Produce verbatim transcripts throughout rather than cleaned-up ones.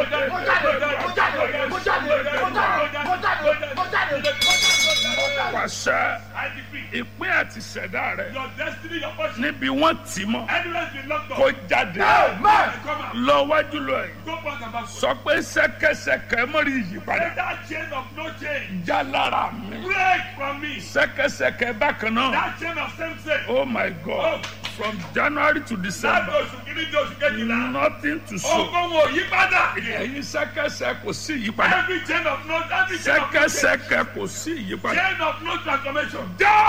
pàṣẹ ìpín àti ṣẹ̀dá rẹ̀ níbi wọ́n tì mọ́ kó jáde lọ wájú lọ yìí sọ pé ṣẹ̀kẹ̀ṣẹ̀kẹ̀ mọ́rí ìyípadà já lára mi ṣẹ̀kẹ̀ṣẹ̀kẹ̀ bákan náà oh my God from January to December nothing to show ẹ̀yin ṣẹ̀kẹ̀ṣẹ̀ kò sí ìyípadà ṣẹ̀kẹ̀ṣẹ̀kẹ̀ kò sí ìyípadà. No transformation.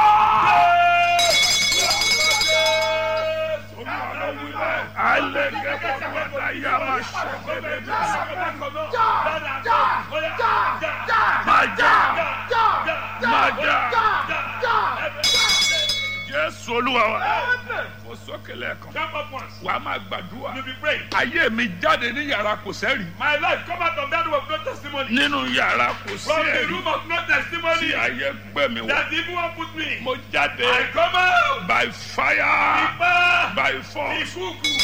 Jésù Olúwa wa kò sókè lẹ́ẹ̀kan wàá máa gbàdúrà ayé mi jáde ní yàrá kò sẹ́rì. My life come out of that room of no testimony. Nínú yàrá kò From the sẹ́rì room of no testimony. tí ayé gbé mi wọ̀. That the evil one put me. Mo jáde I come out. by fire Ipa. by force. Ìkúùkù.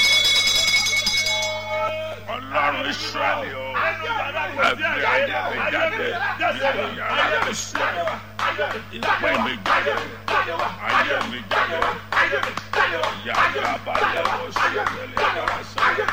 Ọlọ́run Ísírẹ́lì o ẹgbẹ́ ayé mi jáde nínú yàrá kò sẹ́rì ìpè mi jáde ayé mi jáde yàrá balẹ̀ o ṣẹlẹ̀ yàrá sẹ́yìn.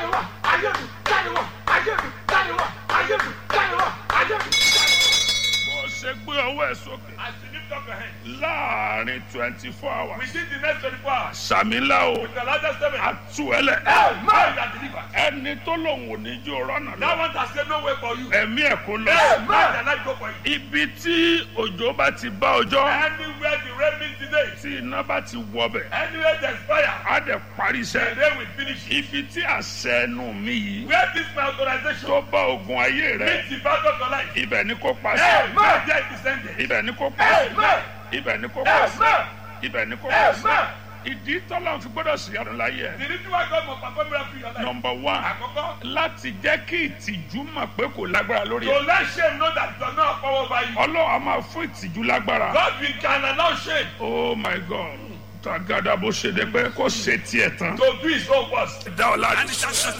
Bó ṣe gbé ọwọ́ ẹ̀ sókè As you lift up your hand. láàrin twenty four hours Within the next twenty-four hours. sàmìlà o With the largest seven. àtúwẹ̀lẹ̀ Man that deliver. ẹni tó lòun ò ní jó rọ́nà That lọ one that said no way for you. ẹ̀mí ẹ̀ kó lọ. Man that life go for you. Ibi tí òjò bá ti bá ọjọ́ Anywhere the rain meets today. tí iná bá ti wọbẹ̀ Anywhere there's fire. á dẹ̀ parí The iṣẹ́. rain will finish it. Ibi tí àṣẹ ẹnu mi yìí Where this my authorization tó bá ogun ayé rẹ̀ meets the battle of your life. ibẹ̀ ni kò Hey, pàṣẹ. man, there it is ended. Ibẹ̀ ni kò Hey, pàṣẹ. man. Ibẹ̀ ni kò Hey, pàṣẹ. man. Ibẹ̀ ni kò Hey, pàṣẹ. man. Ìdí tọ́lá fi gbọ́dọ̀ sí ọdún láyé ẹ̀. The reason why God must perform miracle in your life. Number one Àkọ́kọ́. láti jẹ́ kí ìtìjú mọ̀ pé kò lágbára lórí To ẹ̀. let shame know that it does not have power over you. Ọlọ́run á máa fún ìtìjú lágbára. God will can allow shame Oh my God. Tàgádà bó ṣe dé pé kó ṣe tiẹ̀ tán. to do his own worst. Dá ọ láti.